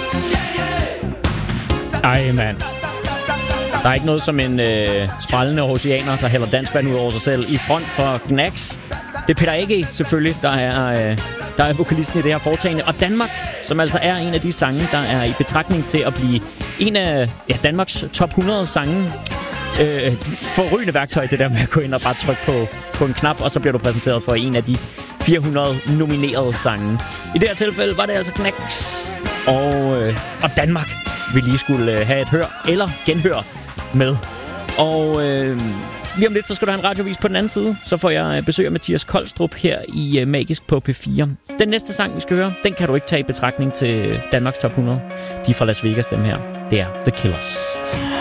Ej, mand. Der er ikke noget som en sprællende oceaner, der hælder dansk vand ud over sig selv. I front for Gnags. Det er Peter A.G. selvfølgelig, der er vokalisten i det her foretagende. Og Danmark, som altså er en af de sange, der er i betragtning til at blive en af Danmarks top 100 sange. Forrygende værktøj, det der med at gå ind og bare trykke på en knap, og så bliver du præsenteret for en af de 400 nominerede sange. I det her tilfælde var det altså Gnags og Danmark, vi lige skulle have et hør eller genhør med. Og lige om lidt, så skal du have en radiovis på den anden side. Så får jeg besøg af Mathias Kolstrup her i Magisk på P4. Den næste sang, vi skal høre, den kan du ikke tage i betragtning til Danmarks top 100. De er fra Las Vegas, dem her. Det er The Killers.